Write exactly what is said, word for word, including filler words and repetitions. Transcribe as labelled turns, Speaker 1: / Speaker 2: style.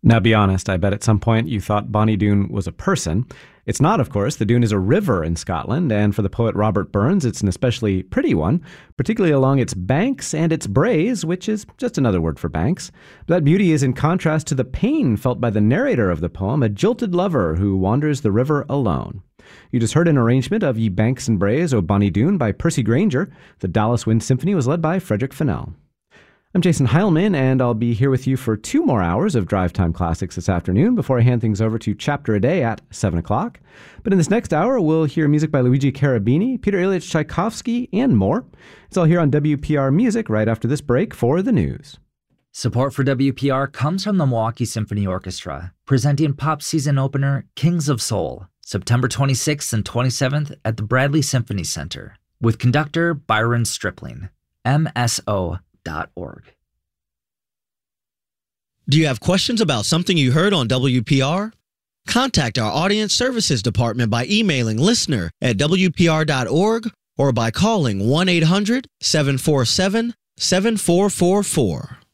Speaker 1: Now, be honest, I bet at some point you thought Bonnie Doon was a person. It's not, of course. The Doon is a river in Scotland, and for the poet Robert Burns, it's an especially pretty one, particularly along its banks and its braes, which is just another word for banks. But that beauty is in contrast to the pain felt by the narrator of the poem, a jilted lover who wanders the river alone. You just heard an arrangement of Ye Banks and Braes o' Bonnie Doon by Percy Grainger. The Dallas Wind Symphony was led by Frederick Fennell. I'm Jason Heilman, and I'll be here with you for two more hours of Drive Time Classics this afternoon before I hand things over to Chapter a Day at seven o'clock. But in this next hour, we'll hear music by Luigi Cherubini, Peter Ilyich Tchaikovsky, and more. It's all here on W P R Music right after this break for the news.
Speaker 2: Support for W P R comes from the Milwaukee Symphony Orchestra, presenting pop season opener Kings of Soul, September twenty-sixth and twenty-seventh at the Bradley Symphony Center, with conductor Byron Stripling, M S O dot org.
Speaker 3: Do you have questions about something you heard on W P R? Contact our Audience Services Department by emailing listener at W P R dot org or by calling one eight hundred, seven four seven, seven four four four.